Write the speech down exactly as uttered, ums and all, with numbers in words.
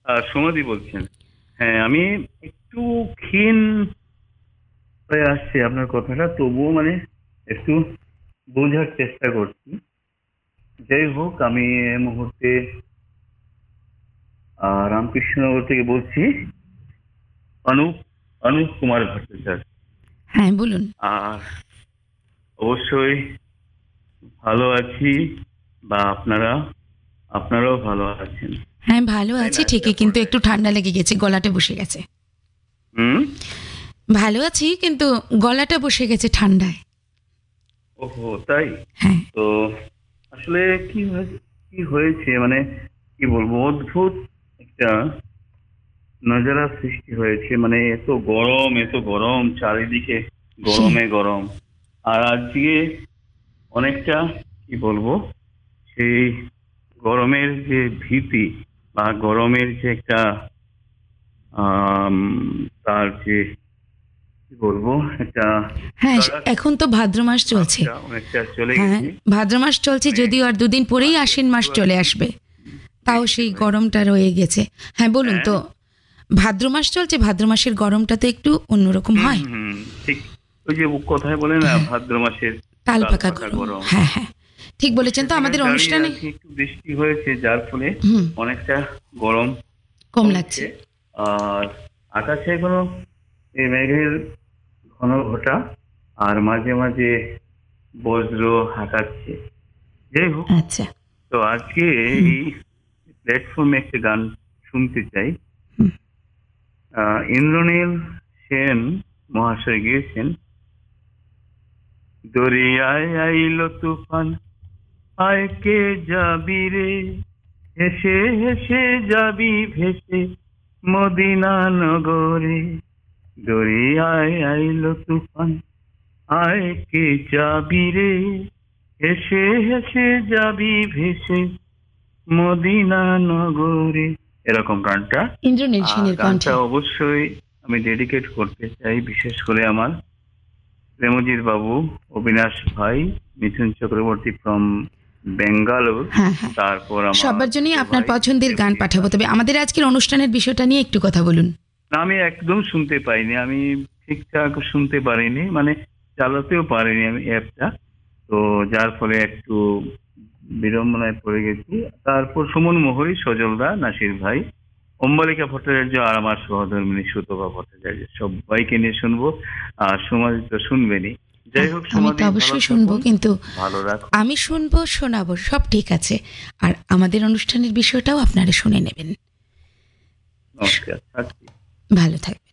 আহ, সমাধি বলছেন? হ্যাঁ, আমি একটু ক্ষীণ হয়ে আসছে আপনার কথাটা, তবুও মানে একটু বোঝার চেষ্টা করছি। যাই হোক, আমি এই মুহূর্তে আহ, রামকৃষ্ণনগর থেকে বলছি। অনুপ অনুপ কুমার ভট্টাচার্য। হ্যাঁ, বলুন। আর অবশ্যই ভালো আছি, বা আপনারা আপনারাও ভালো আছেন, হ্যাঁ, ভালো তাই আছি না? এটা ঠিকই, কিন্তু বলে। একটু ঠান্ডা লেগে গেছে, গলাটা বসে গেছে। হুম। ভালো আছি, কিন্তু গলাটা বসে গেছে ঠান্ডায়। ওহো, তাই? হ্যাঁ। তো আসলে কি হয়েছে, কি হয়েছে মানে কি বলবো, অদ্ভুত একটা নজারা সৃষ্টি হয়েছে। মানে এত গরম, এত গরম চারিদিকে, সেই। গরমে গরম। আর আজকে অনেকটা কি বলবো, সেই গরমের যে ভীতি বা গরমের যে একটা আম, তার যে কি বলবো, একটা হ্যাঁ, সে- কড়াক এখন তো ভাদ্র মাস চলছে। ভাবটা অনেকটা চলে হ্যাঁ, গেছে। ভাদ্র মাস চলছে, মানে যদিও আর দুদিন পরেই মাঝে আশ্বিন মাস একটু চলে আধটু আসবে। তাও বৃষ্টি সেই হয়েছে। গরমটা রয়ে গেছে। হ্যাঁ, বলুন হ্যাঁ। তো। ভাদ্র মাস চলছে, ভাদ্র মাসের গরমটা তো একটু অন্যরকম হুম হয়। হুম হুম, ঠিক। ওই যে কথায় বলে না, হ্যাঁ, ভাদ্র মাসের তাল তাল পাকা পাকা গরম। গরম। হ্যাঁ, হ্যাঁ, ঠিক তো বলেছেন। তো সেখানে আমাদের দাঁড়িয়ে অনুষ্ঠানে আজকে একটু বৃষ্টি হয়েছে, যার ফলে হুম অনেকটা গরম কম কমছে। লাগছে। আর আকাশে কোনো এই মেঘের ঘন ঘটা, আর মাঝে মাঝে বজ্র হাঁকাচ্ছে। যাই হোক, আচ্ছা। তো আজকে হুম এই প্ল্যাটফর্মে একটা গান শুনতে চাই। হুম আহ, ইন্দ্রনীল সেন মহাশয় গিয়েছেন, দরিয়ায় আইলো তুফান, আয় কে যাবি রে, হেসে হেসে যাবি ভেসে মদিনা নগরে। দরিয়ায় আইলো তুফান, আয় কে যাবি রে, হেসে হেসে যাবি ভেসে মদিনা নগরে। এরকম গানটা। ইন্দ্রনীল আর সেনের গানটা কণ্ঠে। অবশ্যই আমি ডেডিকেট করতে চাই বিশেষ করে আমার প্রেমজিৎ বাবু, অবিনাশ ভাই, মিঠুন চক্রবর্তী ফ্রম বেঙ্গালোর, হ্যাঁ, হ্যাঁ, তারপর আমার সবার ছোট জন্যই আপনার ভাই পছন্দের গান দেবজিৎ। পাঠাবো, তবে আমাদের আজকের অনুষ্ঠানের বিষয়টা নিয়ে একটু কথা বলুন। না, আমি একদম শুনতে পাইনি, আমি ঠিকঠাক শুনতে পারিনি, মানে চালাতেও পারিনি আমি অ্যাপটা। তো যার ফলে একটু বিড়ম্বনায় পড়ে গেছি। তারপর সুমন মোহরি, সজলদা, নাসির ভাই, অম্বালিকা ভট্টাচার্য, আর আমার সহধর্মিণী সুতপা ভট্টাচার্য, সবাইকে নিয়ে শুনবো। আর সমাধি তো শুনবেনই। যাই হ্যাঁ, হোক, আমি তো সমাধি ভালো অবশ্যই শুনবো, থাকুন, কিন্তু ভালো রাখুন। আমি শুনবো, শোনাবো, সব ঠিক আছে। আর আমাদের অনুষ্ঠানের বিষয়টাও আপনারা শুনে নেবেন। নমস্কার, থাকছি। ভালো থাকবেন।